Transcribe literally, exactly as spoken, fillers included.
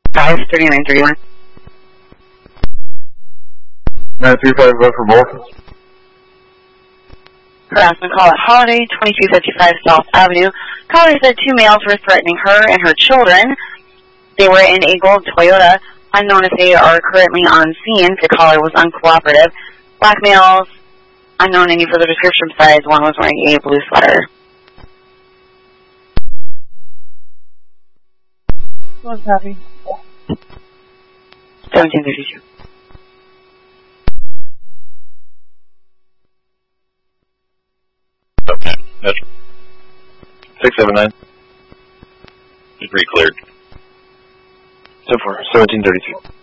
five thirty-nine thirty-one. nine three five oh for both. Harassment call at Holiday, twenty-two fifty-five South Avenue. Caller said two males were threatening her and her children. They were in a gold Toyota. Unknown if they are currently on scene. The caller was uncooperative. Black males, unknown any further description besides one was wearing a blue sweater. What's happy? seventeen thirty-two. Okay, that's six seven nine. Just re-cleared. So far, seventeen thirty-two.